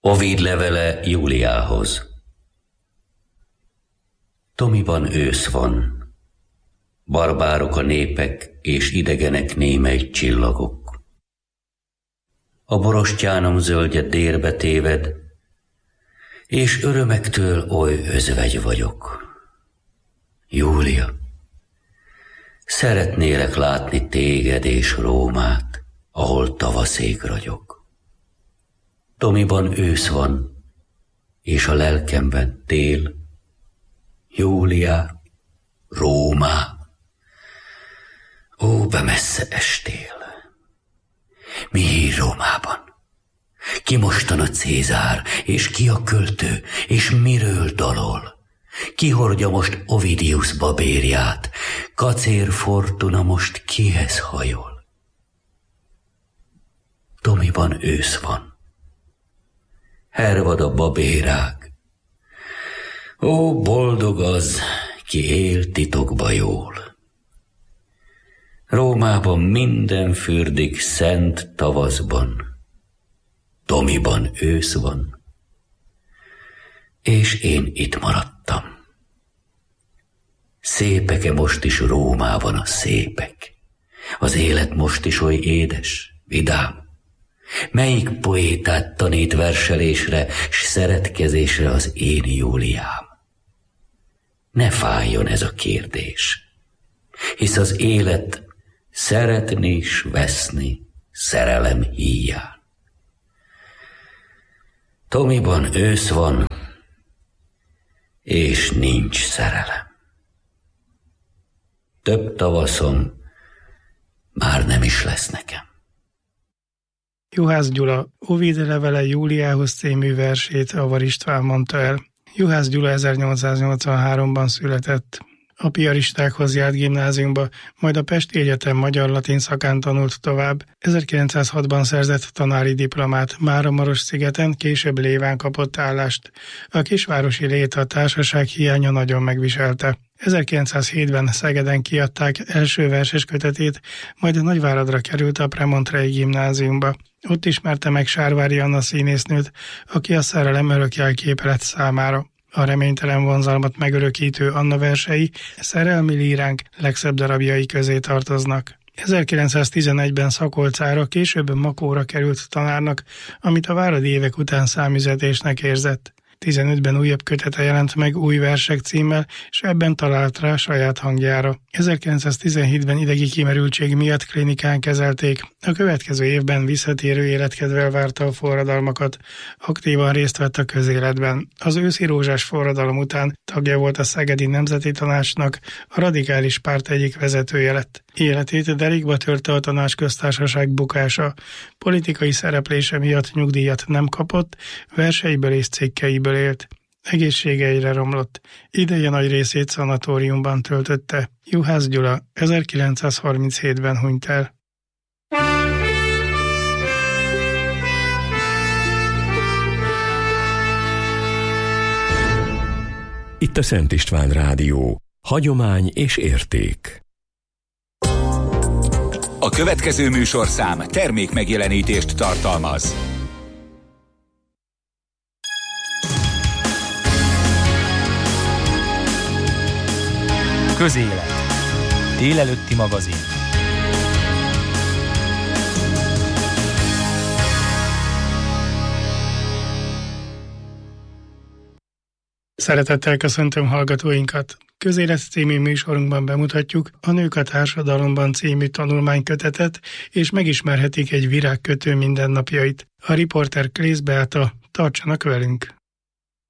Ovid levele Júliához. Tomiban ősz van, barbárok a népek, és idegenek némely csillagok. A borostyánom zöldje délbe téved, és örömektől oly özvegy vagyok. Júlia, szeretnélek látni téged és Rómát, ahol tavaszék ragyog. Tomiban ősz van, és a lelkemben tél. Júlia, Rómá, ó, bemessze estél. Mi hír Rómában? Ki mostan a Cézár, és ki a költő, és miről dalol? Ki hordja most Ovidius babérját, Kacér Fortuna most kihez hajol? Tomiban ősz van, hervad a babérág. Ó, boldog az, ki él titokba jól. Rómában minden fürdik szent tavaszban, Tomiban ősz van, és én itt maradtam. Szépek-e most is Rómában a szépek? Az élet most is oly édes, vidám? Melyik poétát tanít verselésre, s szeretkezésre az én Júliám? Ne fájjon ez a kérdés, hisz az élet szeretni s veszni szerelem híján. Tomiban ősz van, és nincs szerelem. Több tavaszom már nem is lesz nekem. Juhász Gyula Ovid levele Júliához című versét Avar István mondta el. Juhász Gyula 1883-ban született. A piaristákhoz járt gimnáziumba, majd a Pesti Egyetem magyar-latin szakán tanult tovább. 1906-ban szerzett tanári diplomát, Máramarosszigeten, később Léván kapott állást. A kisvárosi lét a társaság hiánya nagyon megviselte. 1907-ben Szegeden kiadták első verses kötetét, majd Nagyváradra került a Premontrei gimnáziumba. Ott ismerte meg Sárvári Anna színésznőt, aki a szerelem örök jelképe lett számára. A reménytelen vonzalmat megörökítő Anna versei szerelmi líránk legszebb darabjai közé tartoznak. 1911-ben Szakolcára, később Makóra került tanárnak, amit a váradi évek után számüzetésnek érzett. 15-ben újabb kötete jelent meg Új versek címmel, és ebben talált rá saját hangjára. 1917-ben idegi kimerültség miatt klinikán kezelték. A következő évben visszatérő életkedvel várta a forradalmakat. Aktívan részt vett a közéletben. Az őszi rózsás forradalom után tagja volt a Szegedi Nemzeti Tanácsnak, a radikális párt egyik vezetője lett. Életét derékba törte a Tanácsköztársaság bukása. Politikai szereplése miatt nyugdíjat nem kapott, verseiből és cikkeiből élt. Egészsége egyre romlott. Ideje nagy részét szanatóriumban töltötte. Juhász Gyula 1937-ben hunyt el. Itt a Szent István Rádió. Hagyomány és érték. A következő műsorszám termékmegjelenítést tartalmaz. Közélet. Délelőtti magazin. Szeretettel köszöntöm hallgatóinkat! Közélet című műsorunkban bemutatjuk a Nők a társadalomban című tanulmánykötetet, és megismerhetik egy virágkötő mindennapjait. A riporter Klész Beáta, tartsanak velünk!